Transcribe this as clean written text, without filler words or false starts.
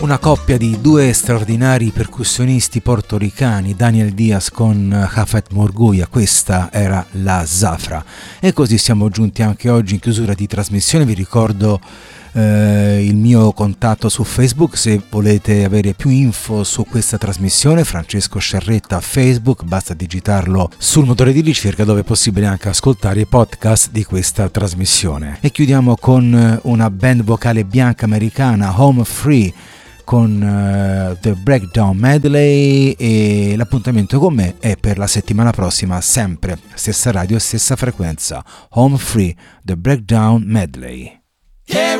Una coppia di due straordinari percussionisti portoricani, Daniel Diaz con Hafet Morguia, questa era la Zafra. E così siamo giunti anche oggi in chiusura di trasmissione. Vi ricordo il mio contatto su Facebook se volete avere più info su questa trasmissione. Francesco Sciarretta Facebook, basta digitarlo sul motore di ricerca dove è possibile anche ascoltare i podcast di questa trasmissione. E chiudiamo con una band vocale bianca americana, Home Free, con The Breakdown Medley, e l'appuntamento con me è per la settimana prossima, sempre stessa radio, stessa frequenza. Home Free, The Breakdown Medley.